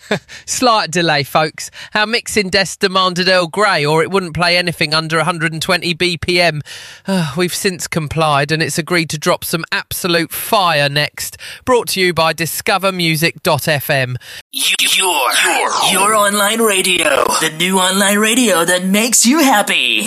Slight delay, folks. Our mixing desk demanded Earl Grey, or it wouldn't play anything under 120 BPM. We've since complied, and it's agreed to drop some absolute fire next. Brought to you by discovermusic.fm. Your online radio. The new online radio that makes you happy.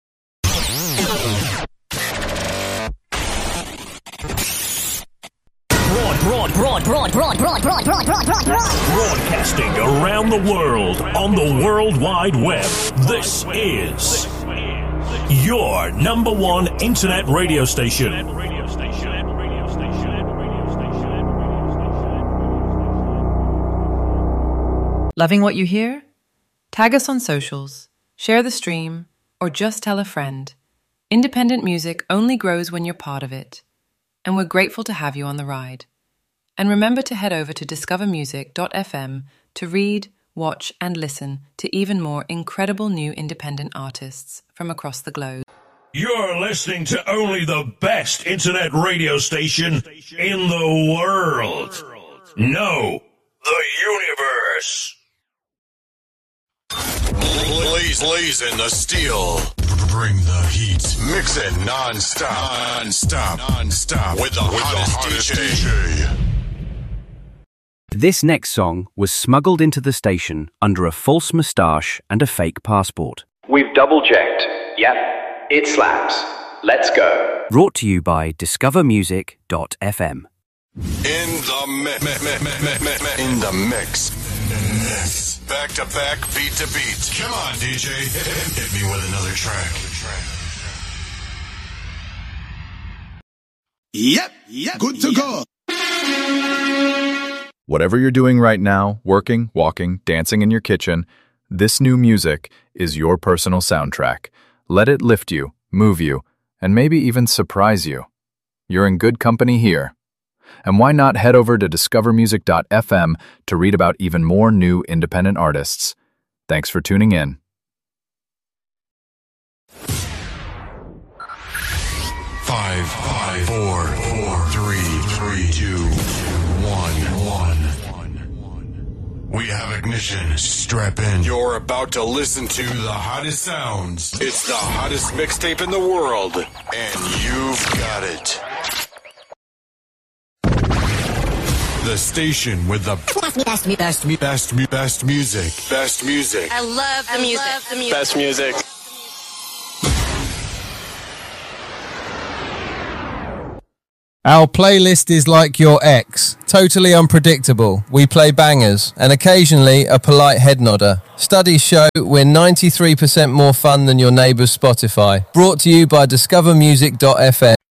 Broadcasting around the world on the World Wide Web. This is your number one internet radio station. Loving what you hear? Tag us on socials, share the stream, or just tell a friend. Independent music only grows when you're part of it. And we're grateful to have you on the ride. And remember to head over to discovermusic.fm to read, watch, and listen to even more incredible new independent artists from across the globe. You're listening to only the best internet radio station in the world. No, the universe. Blazing the steel. Bring the heat. Mix it non-stop. With the hottest DJ. This next song was smuggled into the station under a false moustache and a fake passport. We've double-checked. Yep, it slaps. Let's go. Brought to you by discovermusic.fm. In the mix. Back to back, beat to beat. Come on, DJ. Hit me with another track. Yep, good to go. Whatever you're doing right now, working, walking, dancing in your kitchen, this new music is your personal soundtrack. Let it lift you, move you, and maybe even surprise you. You're in good company here. And why not head over to discovermusic.fm to read about even more new independent artists. Thanks for tuning in. 5, 4, 3, 2, 1. We have ignition. Strap in. You're about to listen to the hottest sounds. It's the hottest mixtape in the world, and you've got it. The station with the best music. Best music. I love the music. Best music. Our playlist is like your ex, totally unpredictable. We play bangers and occasionally a polite head nodder. Studies show we're 93% more fun than your neighbour's Spotify. Brought to you by discovermusic.fm.